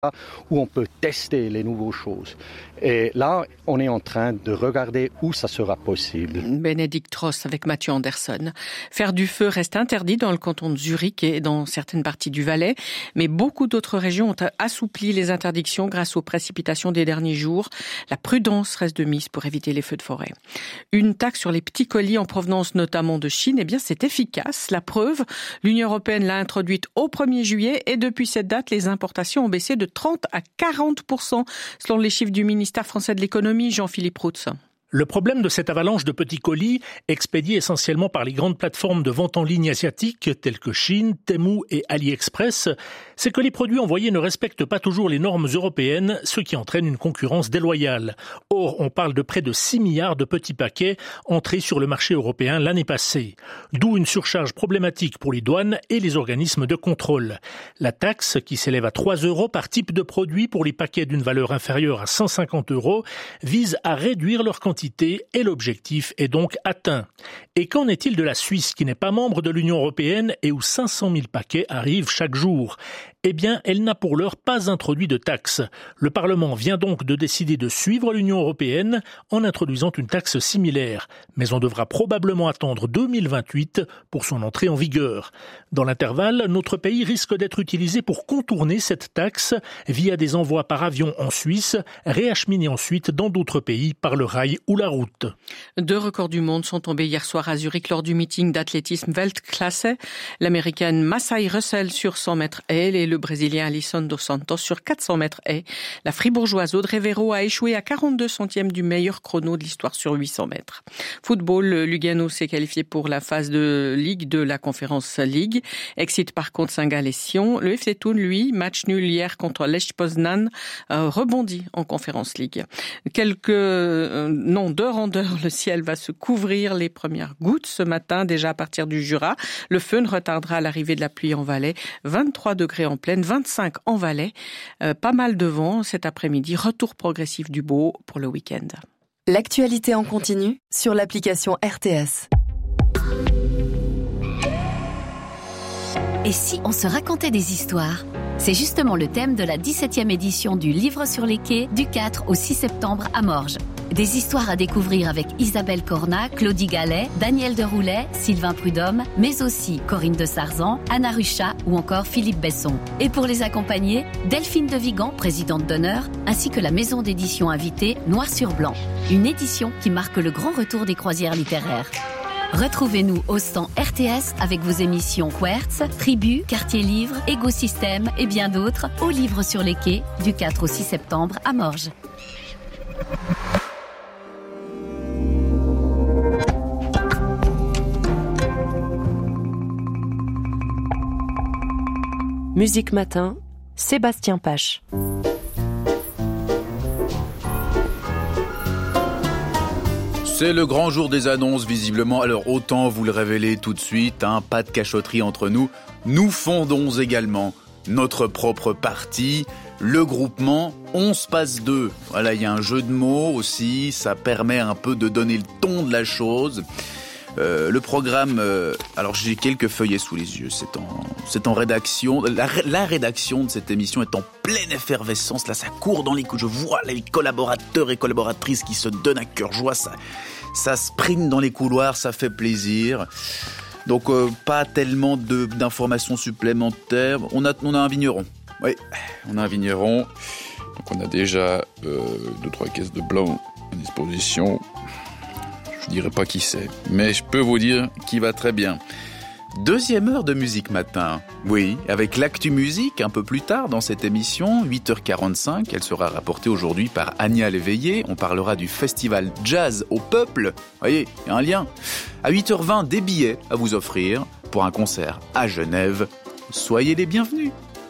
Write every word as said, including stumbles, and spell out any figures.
où on peut tester les nouvelles choses. Et là, on est en train de regarder où ça sera possible. Bénédicte Ross avec Mathieu Anderson. Faire du feu reste interdit dans le canton de Zurich et dans certaines parties du Valais, mais beaucoup d'autres régions ont assoupli les interdictions grâce aux précipitations des derniers jours. La prudence reste de mise pour éviter les feux de forêt. Une taxe sur les petits colis en provenance notamment de Chine, eh bien c'est efficace. La preuve, l'Union européenne l'a introduite au premier juillet et depuis cette date, les importations ont baissé de trente à quarante pour cent selon les chiffres du ministère français de l'économie, Jean-Philippe Routz. Le problème de cette avalanche de petits colis, expédiés essentiellement par les grandes plateformes de vente en ligne asiatiques telles que Chine, Temu et AliExpress, c'est que les produits envoyés ne respectent pas toujours les normes européennes, ce qui entraîne une concurrence déloyale. Or, on parle de près de six milliards de petits paquets entrés sur le marché européen l'année passée. D'où une surcharge problématique pour les douanes et les organismes de contrôle. La taxe, qui s'élève à trois euros par type de produit pour les paquets d'une valeur inférieure à cent cinquante euros, vise à réduire leur quantité et l'objectif est donc atteint. Et qu'en est-il de la Suisse qui n'est pas membre de l'Union européenne et où cinq cent mille paquets arrivent chaque jour ? Eh bien, elle n'a pour l'heure pas introduit de taxe. Le Parlement vient donc de décider de suivre l'Union européenne en introduisant une taxe similaire. Mais on devra probablement attendre deux mille vingt-huit pour son entrée en vigueur. Dans l'intervalle, notre pays risque d'être utilisé pour contourner cette taxe via des envois par avion en Suisse, réacheminés ensuite dans d'autres pays par le rail ou la route. Deux records du monde sont tombés hier soir à Zurich lors du meeting d'athlétisme Weltklasse. L'américaine Massai Russell sur cent mètres haies et le brésilien Alisson dos Santos sur quatre cents mètres haies. La fribourgeoise Audrey Véro a échoué à quarante-deux centièmes du meilleur chrono de l'histoire sur huit cents mètres. Football, Lugano s'est qualifié pour la phase de Ligue de la Conférence League. Excite par contre Saint-Gall et Sion. Le F C Thun, lui, match nul hier contre Lech Poznan, euh, rebondit en Conférence League. Quelques, euh, non, d'heure en heure, le ciel va se couvrir, les premières gouttes ce matin, déjà à partir du Jura. Le feu ne retardera l'arrivée de la pluie en Valais. vingt-trois degrés en pleine, vingt-cinq en Valais. Euh, pas mal de vent cet après-midi. Retour progressif du beau pour le week-end. L'actualité en continu sur l'application R T S. Et si on se racontait des histoires ? C'est justement le thème de la dix-septième édition du Livre sur les quais du quatre au six septembre à Morges. Des histoires à découvrir avec Isabelle Cornat, Claudie Gallet, Daniel Deroulet, Sylvain Prudhomme, mais aussi Corinne de Sarzan, Anna Ruchat ou encore Philippe Besson. Et pour les accompagner, Delphine de Vigan, présidente d'honneur, ainsi que la maison d'édition invitée Noir sur Blanc. Une édition qui marque le grand retour des croisières littéraires. Retrouvez-nous au stand R T S avec vos émissions Quertz, Tribu, Quartier Livre, Écosystème et bien d'autres au Livre sur les quais du quatre au six septembre à Morges. Musique Matin, Sébastien Pache. C'est le grand jour des annonces, visiblement. Alors, autant vous le révéler tout de suite, hein, pas de cachotterie entre nous. Nous fondons également notre propre parti, le groupement On se passe deux. Voilà, il y a un jeu de mots aussi, ça permet un peu de donner le ton de la chose. Euh, le programme, euh, alors j'ai quelques feuillets sous les yeux, c'est en, c'est en rédaction. La, la rédaction de cette émission est en pleine effervescence. Là, ça court dans les coups. Je vois les collaborateurs et collaboratrices qui se donnent à cœur joie. Ça, ça sprint dans les couloirs, ça fait plaisir. Donc, euh, pas tellement de, d'informations supplémentaires. On a, on a un vigneron. Oui, on a un vigneron. Donc, on a déjà euh, deux, trois caisses de blanc à disposition. Je dirais pas qui c'est, mais je peux vous dire qu'il va très bien. Deuxième heure de Musique Matin. Oui, avec l'actu musique un peu plus tard dans cette émission, huit heures quarante-cinq. Elle sera rapportée aujourd'hui par Ania Léveillé. On parlera du festival Jazz au Peuple. Vous voyez, il y a un lien. À huit heures vingt, des billets à vous offrir pour un concert à Genève. Soyez les bienvenus.